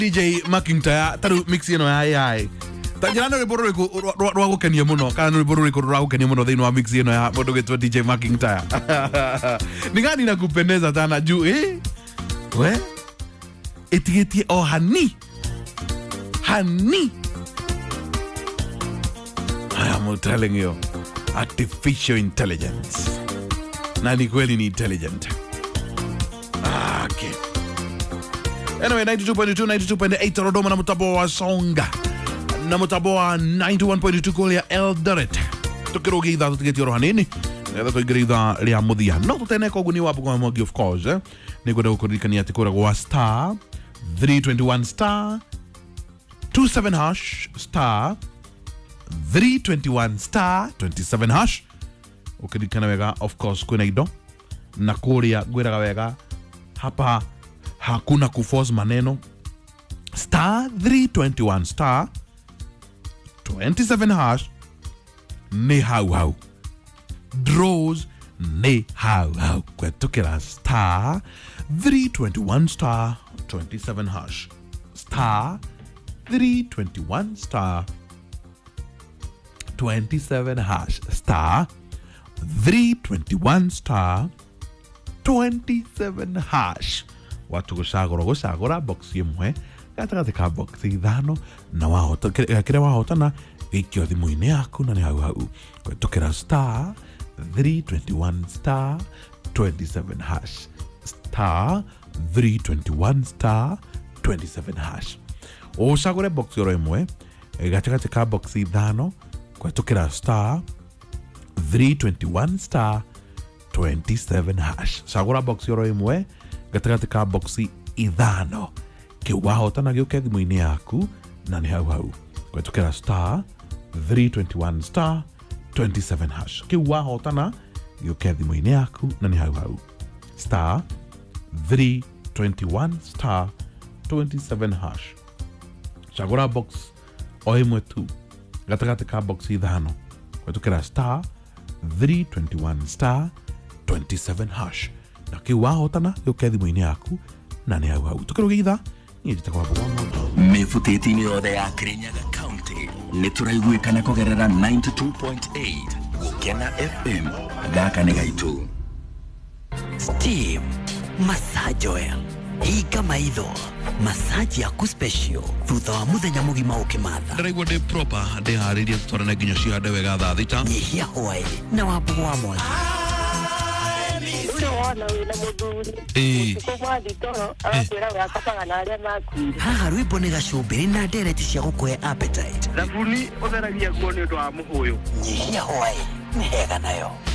DJ McIntyre taru mix ino ya Tajana ni boro rwa gukenia muno kana ni boro rwa gukenia muno thini wa mix ino ya mundu gitwa DJ McIntyre. Ni gani nakupendeza sana juu we etigetie hani I am telling you, artificial intelligence. Na ni kweli ni intelligent. Okay. Anyway, 92.2, 92.8 Dodoma na Mutaboa Songa. Na Mutaboa 91.2 kule Eldoret. Tukirugi idha tutigeti rohanini. Ngetha tuigiri idha lia muthia. No tutene koguni wapu kwa mwagi of course. Nikuda kukurikania tikura kwa star 321 star 27 hash star 321 star 27 hash. Ukirikana wega of course kuna ido na kuria gwiraga wega hapa hakuna kuforce maneno. Star 321 star 27 hash ni hau draws ni hau kwetukira star 321 star 27 hash star 321 star 27 hash star 321 star 27 hash. Watu gucagura box imwe gatagati ka box ithano na wahota kira wahotana ikio thimu-ini yaku na ni hau kwetukira star 321 star 27 hash star 321 star 27 hash. Ucagure box yoro imwe gatagati ka box ithano kwetukira star 321 star 27 hash. Sagura box yoro imwe gatagati ka boxi ithano kiwahotana giuke thimu-ini yaku na ni hau kwetukira star 321 star 27 hash kiwahotana giuke thimu-ini yaku na ni hau star 321 star 27 hash. Sagura box o imwe tu gatagati ka box ithano kwetukira star 321 star 27 hash na kiwahotana giuke thimu-ini yaku na ni hau tukirugitha ni jitakwa bwa mefuteti-ini yothe ya Kirinyaga County nituraiguikana kugerera 92.8 Gukena FM gaka ni gaitu Steam Massage Oil. Hii kama idho masaji yaku special thutha wa muthenya mugima ukimatha ndiraigua ndi proper ndi hariria twarane nginya ciande wega thaa thita nyihia hwaĩ na wambugu wa mwana haha rwĩmbo nĩ gacumbĩrĩ na ndereti cia gũkũhe appetite thabuni ũtheragia nguo nĩ ũndũ wa mũhũyũ nyihia hwaĩ nĩ hega nayo